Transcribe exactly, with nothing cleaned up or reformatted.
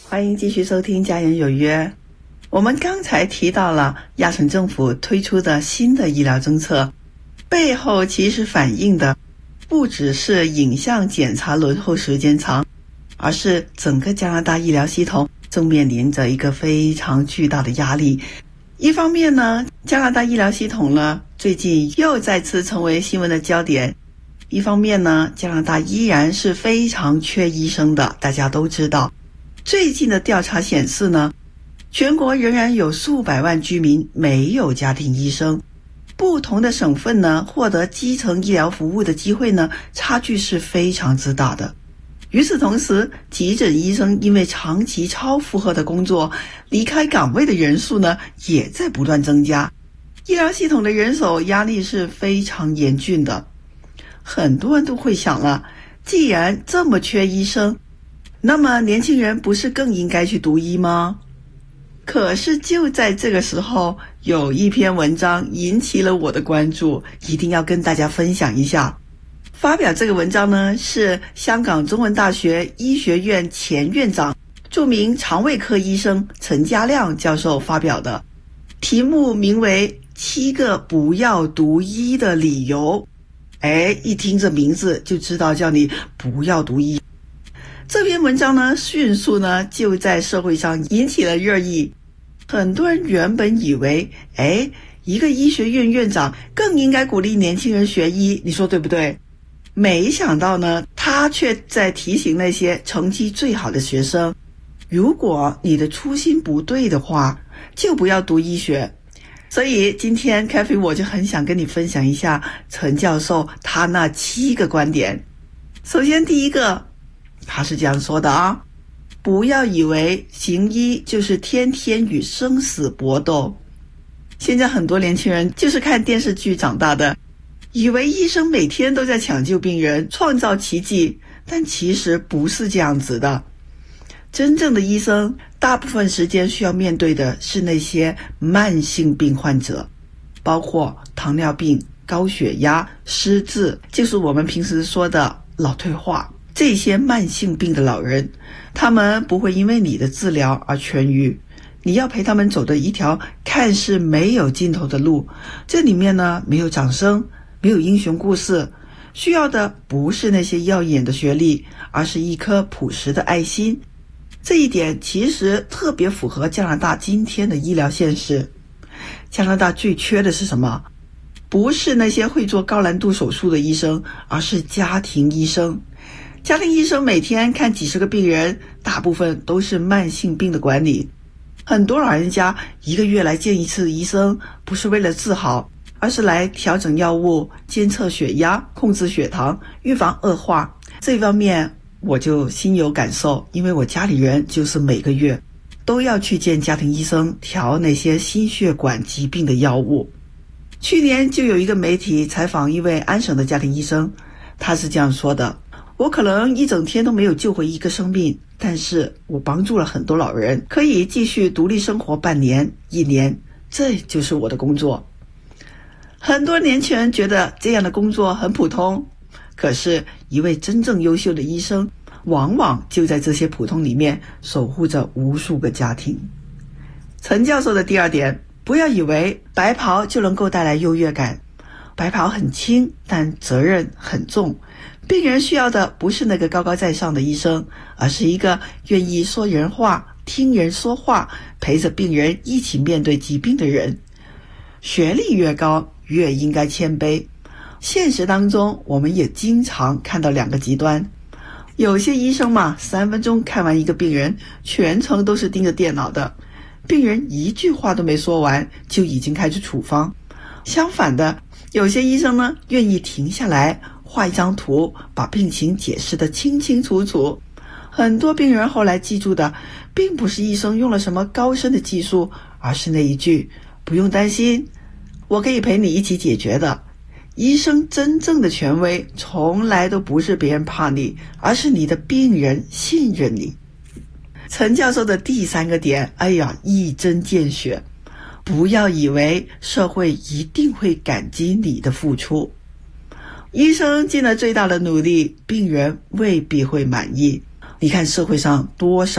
欢迎继续收听家人有约。我们刚才提到了亚省政府推出的新的医疗政策，背后其实反映的不只是影像检查轮候时间长，而是整个加拿大医疗系统正面临着一个非常巨大的压力。一方面呢，加拿大医疗系统呢最近又再次成为新闻的焦点，一方面呢，加拿大依然是非常缺医生的。大家都知道，最近的调查显示呢，全国仍然有数百万居民没有家庭医生。不同的省份呢，获得基层医疗服务的机会呢，差距是非常之大的。与此同时，急诊医生因为长期超负荷的工作，离开岗位的人数呢，也在不断增加。医疗系统的人手压力是非常严峻的。很多人都会想了，既然这么缺医生，那么年轻人不是更应该去读医吗？可是就在这个时候，有一篇文章引起了我的关注，一定要跟大家分享一下。发表这个文章呢，是香港中文大学医学院前院长、著名肠胃科医生陈家亮教授发表的，题目名为七个不要读医的理由。哎，一听这名字就知道叫你不要读医。这篇文章呢，迅速呢就在社会上引起了热议。很多人原本以为，哎，一个医学院院长更应该鼓励年轻人学医，你说对不对？没想到呢，他却在提醒那些成绩最好的学生，如果你的初心不对的话，就不要读医学。所以今天 Kathy 我就很想跟你分享一下陈教授他那七个观点。首先第一个，他是这样说的啊，不要以为行医就是天天与生死搏斗。现在很多年轻人就是看电视剧长大的，以为医生每天都在抢救病人，创造奇迹，但其实不是这样子的。真正的医生大部分时间需要面对的是那些慢性病患者，包括糖尿病、高血压、失智，就是我们平时说的老退化。这些慢性病的老人，他们不会因为你的治疗而痊愈，你要陪他们走的一条看似没有尽头的路。这里面呢，没有掌声，没有英雄故事，需要的不是那些耀眼的学历，而是一颗朴实的爱心。这一点其实特别符合加拿大今天的医疗现实。加拿大最缺的是什么？不是那些会做高难度手术的医生，而是家庭医生。家庭医生每天看几十个病人，大部分都是慢性病的管理。很多老人家一个月来见一次医生，不是为了治好，而是来调整药物、监测血压、控制血糖、预防恶化。这方面我就心有感受，因为我家里人就是每个月都要去见家庭医生调那些心血管疾病的药物。去年就有一个媒体采访一位安省的家庭医生，他是这样说的，我可能一整天都没有救回一个生命，但是我帮助了很多老人，可以继续独立生活半年、一年，这就是我的工作。很多年轻人觉得这样的工作很普通，可是一位真正优秀的医生，往往就在这些普通里面守护着无数个家庭。陈教授的第二点，不要以为白袍就能够带来优越感。白袍很轻，但责任很重。病人需要的不是那个高高在上的医生，而是一个愿意说人话、听人说话、陪着病人一起面对疾病的人。学历越高，越应该谦卑。现实当中，我们也经常看到两个极端。有些医生嘛，三分钟看完一个病人，全程都是盯着电脑的，病人一句话都没说完，就已经开始处方。相反的，有些医生呢，愿意停下来，画一张图，把病情解释得清清楚楚。很多病人后来记住的，并不是医生用了什么高深的技术，而是那一句，不用担心，我可以陪你一起解决的。医生真正的权威，从来都不是别人怕你，而是你的病人信任你。陈教授的第三个点，哎呀，一针见血，不要以为社会一定会感激你的付出。医生尽了最大的努力，病人未必会满意。你看社会上多少